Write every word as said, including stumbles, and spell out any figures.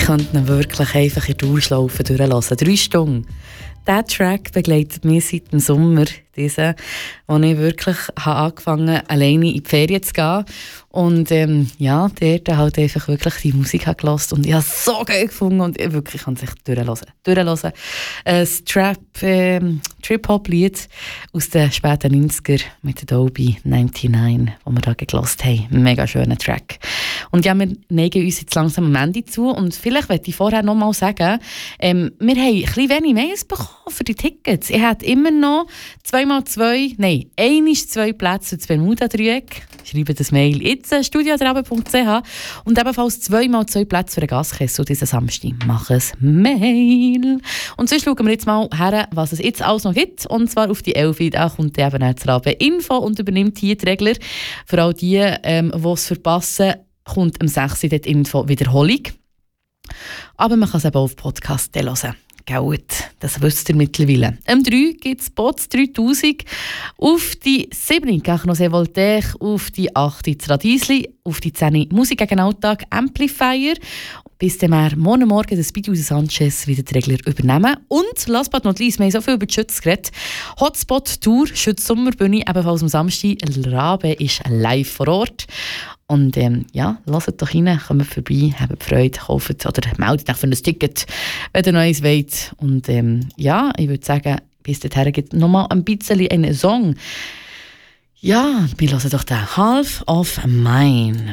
könnte ihn wirklich einfach in die Dauerschlaufe durchlassen. Drei Stunden. Dieser Track begleitet mich seit dem Sommer, diesen, wo ich wirklich habe angefangen habe, alleine in die Ferien zu gehen. Und ähm, ja, dort halt einfach wirklich die Musik habe gehört und ich habe es so geil gefunden und ich wirklich kann sich durchlassen. durchlassen. Ein Trap, ähm, Trip-Hop-Lied aus den späten neunziger mit Adobe neunundneunzig, wo wir da gehört haben. Mega schöner Track. Und ja, wir neigen uns jetzt langsam am Ende zu und vielleicht möchte ich vorher noch mal sagen, ähm, wir haben ein bisschen wenig Mails bekommen für die Tickets. Ich hätte immer noch zwei mal zwei, nein, einisch zwei Plätze für das Bermuda-Dreieck. Schreibe das Mail jetzt, studio punkt punkt c h und ebenfalls zwei mal zwei Plätze für den Gaskessel diesen Samstag. Mach ein Mail. Und sonst schauen wir jetzt mal her, was es jetzt alles noch gibt. Und zwar auf die elf. Da kommt eben das Rabe Info und übernimmt hier die Regler. Für all die, ähm, die es verpassen, kommt am sechs. dort Info Wiederholung. Aber man kann es eben auch auf Podcast hören. Gut, das wisst ihr mittlerweile. Am drei gibt es Bots dreitausend, auf die sieben Cachnosé Voltaire, auf die acht das Radiesli, auf die zehn Musik gegen Alltag Amplifier. Bis dann wir morgen Morgen das Speedy Sanchez wieder die Regler übernehmen. Und last but not least, wir haben so viel über die Schütze geredet. Hotspot Tour, Schütz Sommerbühne, ebenfalls am Samstag. Rabe ist live vor Ort. Und ähm, ja, lasst doch rein, kommt vorbei, habt Freude, kauft oder meldet euch für ein Ticket, wenn ihr noch eins wollt. Und ähm, ja, ich würde sagen, bis dahin gibt es nochmal ein bisschen einen Song. Ja, wir hören doch den Half of Mine.